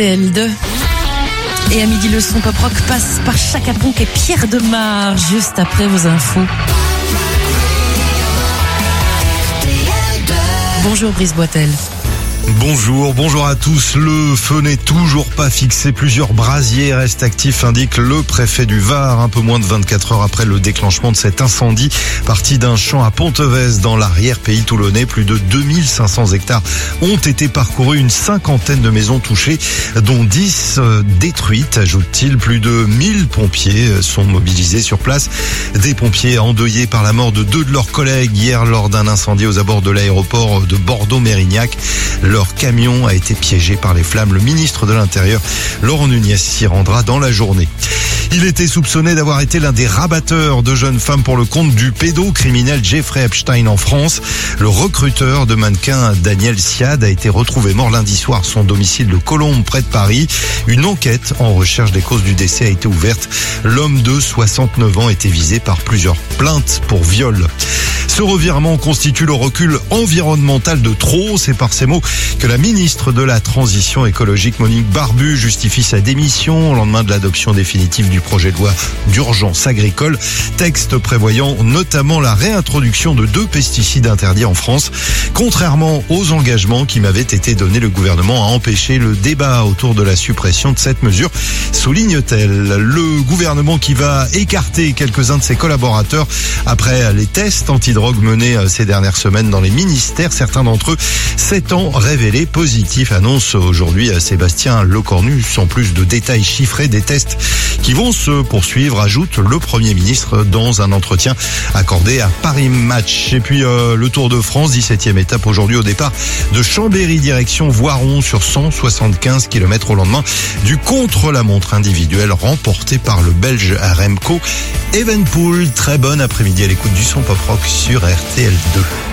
L2. Et à midi, le son pop rock passe par Chaka Ponk et Pierre Demar, juste après vos infos. Bonjour Brice Boitel. Bonjour à tous. Le feu n'est toujours pas fixé. Plusieurs brasiers restent actifs, indique le préfet du Var, un peu moins de 24 heures après le déclenchement de cet incendie. Parti d'un champ à Ponteves, dans l'arrière-pays toulonnais, plus de 2500 hectares ont été parcourus, une cinquantaine de maisons touchées, dont 10 détruites, ajoute-t-il. Plus de 1000 pompiers sont mobilisés sur place. Des pompiers endeuillés par la mort de 2 de leurs collègues hier lors d'un incendie aux abords de l'aéroport de Bordeaux-Mérignac. Leur camion a été piégé par les flammes. Le ministre de l'Intérieur, Laurent Nunez, s'y rendra dans la journée. Il était soupçonné d'avoir été l'un des rabatteurs de jeunes femmes pour le compte du pédocriminel Jeffrey Epstein en France. Le recruteur de mannequins Daniel Siad a été retrouvé mort lundi soir à son domicile de Colombes, près de Paris. Une enquête en recherche des causes du décès a été ouverte. L'homme de 69 ans était visé par plusieurs plaintes pour viol. Ce revirement constitue le recul environnemental de trop. C'est par ces mots que la ministre de la Transition écologique, Monique Barbu, justifie sa démission au lendemain de l'adoption définitive du projet de loi d'urgence agricole. Texte prévoyant notamment la réintroduction de 2 pesticides interdits en France. Contrairement aux engagements qui m'avaient été donnés, le gouvernement a empêché le débat autour de la suppression de cette mesure, souligne-t-elle. Le gouvernement qui va écarter quelques-uns de ses collaborateurs après les tests antidrogue menés ces dernières semaines dans les ministères, certains d'entre eux s'étant révélés positifs, annonce aujourd'hui Sébastien Lecornu. Sans plus de détails chiffrés des tests qui vont se poursuivre, ajoute le Premier ministre dans un entretien accordé à Paris Match. Et puis le Tour de France, 17e étape aujourd'hui au départ de Chambéry direction Voiron sur 175 km au lendemain du contre-la-montre individuel remporté par le Belge Remco Evenepoel. Très bon après-midi à l'écoute du son pop rock sur RTL2.